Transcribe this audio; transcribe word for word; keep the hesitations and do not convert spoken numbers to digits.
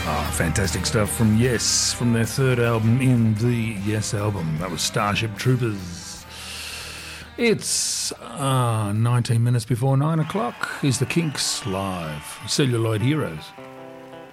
Ah, fantastic stuff from Yes, from their third album in the Yes album. That was Starship Troopers. It's uh, nineteen minutes before nine o'clock. Is the Kinks live? Celluloid Heroes.